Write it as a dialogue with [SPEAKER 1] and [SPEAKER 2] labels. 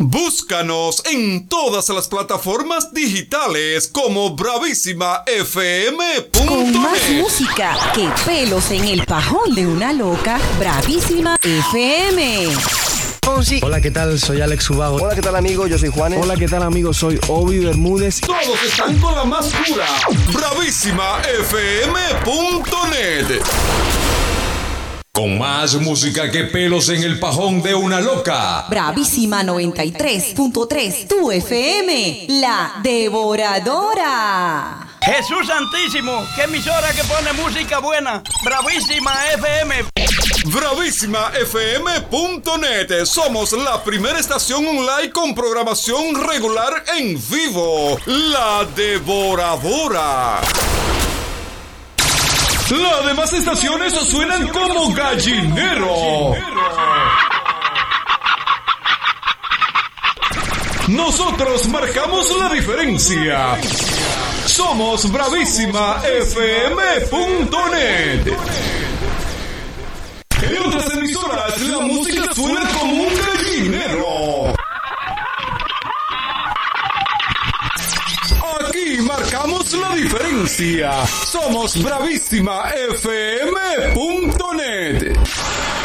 [SPEAKER 1] Búscanos en todas las plataformas digitales como bravísimafm.net.
[SPEAKER 2] Con más música que pelos en el pajón de una loca, Bravísima FM.
[SPEAKER 3] Hola, ¿qué tal? Soy Alex Ubago.
[SPEAKER 4] Hola, ¿qué tal, amigo? Yo soy Juanes.
[SPEAKER 3] Hola, ¿qué tal, amigo? Soy Obi Bermúdez.
[SPEAKER 1] Todos están con la más pura bravísimafm.net.
[SPEAKER 5] Con más música que pelos en el pajón de una loca.
[SPEAKER 2] Bravísima 93.3, tu FM, la devoradora.
[SPEAKER 6] Jesús Santísimo, qué emisora que pone música buena. Bravísima FM.
[SPEAKER 1] bravísimafm.net. Somos la primera estación online con programación regular en vivo. La devoradora. Las demás estaciones suenan como gallinero. Nosotros marcamos la diferencia. Somos bravísimafm.net. En otras emisoras la música suena como un gallinero. Aquí marcamos la diferencia. Somos bravísimafm.net.